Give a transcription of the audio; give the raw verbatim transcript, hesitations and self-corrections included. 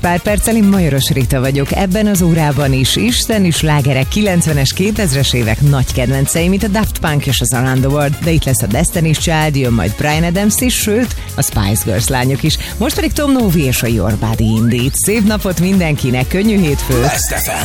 pár perccel, én Majoros Rita vagyok. Ebben az órában is isteni slágerek, kilencvenes, kétezres évek nagy kedvencei, mint a Daft Punk és az Around the World, de itt lesz a Destiny's Child, jön majd Bryan Adams is, sőt, a Spice Girls lányok is. Most pedig Tom Novi és a Your Body Indeed. Szép napot mindenkinek, könnyű hétfőt!